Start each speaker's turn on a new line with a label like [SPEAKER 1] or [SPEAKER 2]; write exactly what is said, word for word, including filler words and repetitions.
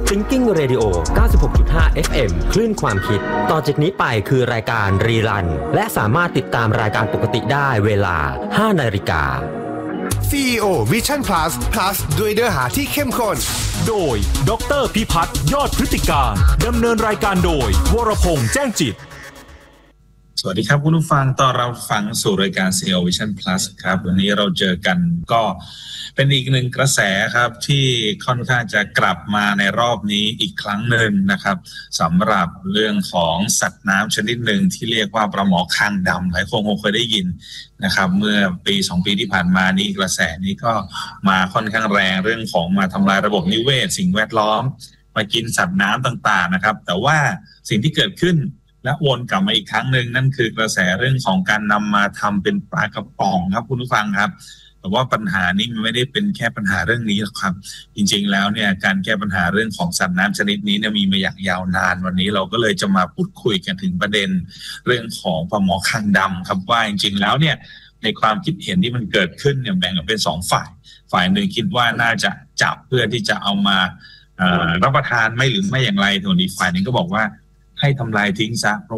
[SPEAKER 1] Thinking Radio เก้าสิบหกจุดห้า เอฟ เอ็ม คลื่นความคิดต่อจากนี้ไปคือรายการรีรันและสามารถติดตามรายการปกติได้เวลา ห้านาฬิกา
[SPEAKER 2] ซี อี โอ Vision Plus Plus ด้วยเนื้อหาที่เข้มข้น
[SPEAKER 3] โดยดร.พิพัฒน์ยอดพฤติการดำเนินรายการโดยวรพงษ์แจ้งจิต
[SPEAKER 4] สวัสดีครับคุณผู้ฟังต้อนรับฟังสู่รายการ ซี อี โอ Vision Plus ครับวันนี้เราเจอกันก็เป็นอีกหนึ่งกระแสครับที่ค่อนข้างจะกลับมาในรอบนี้อีกครั้งหนึ่งนะครับสำหรับเรื่องของสัตว์น้ำชนิดหนึ่งที่เรียกว่าปลาหมอคางดำหลายคนคงเคยได้ยินนะครับเมื่อปีสองปีที่ผ่านมานี้กระแสนี้ก็มาค่อนข้างแรงเรื่องของมาทำลายระบบนิเวศสิ่งแวดล้อมมากินสัตว์น้ำต่างๆนะครับแต่ว่าสิ่งที่เกิดขึ้นและวนกลับมาอีกครั้งหนึ่งนั่นคือกระแสเรื่องของการนำมาทำเป็นปลากระป๋องครับคุณผู้ฟังครับแต่ว่าปัญหานี้มันไม่ได้เป็นแค่ปัญหาเรื่องนี้หรอกครับจริงๆแล้วเนี่ยการแก้ปัญหาเรื่องของสัตว์น้ำชนิดนี้เนี่ยมีมาอย่างยาวนานวันนี้เราก็เลยจะมาพูดคุยกันถึงประเด็นเรื่องของปลาหมอคางดำครับว่าจริงๆแล้วเนี่ยในความคิดเห็นที่มันเกิดขึ้นเนี่ยแบ่งออกเป็นสองฝ่ายฝ่ายหนึ่งคิดว่าน่าจะจับเพื่อที่จะเอามารับประทานไม่หรือไม่อย่างไรส่วนอีกฝ่ายหนึ่งก็บอกว่าให้ทำลายทิ้งซะ